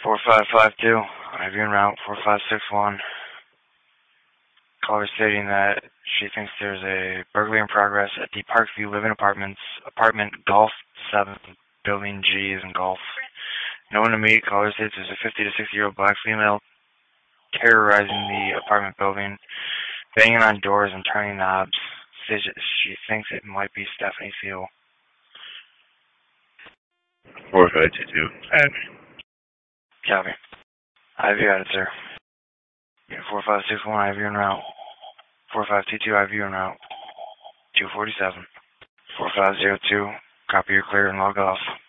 4552, IV en route. 4561. Caller stating that she thinks there's a burglary in progress at the Parkview Living Apartments, apartment Golf 7, building G is in Golf. No one to meet. Caller states there's a 50 to 60-year-old black female terrorizing the apartment building, banging on doors and turning knobs. Says she thinks it might be Stephanie Field. 4522. Copy. IV got it, sir. 4561, IV en route. 4522, IV en route. 247. 4502, copy, you're clear and log off.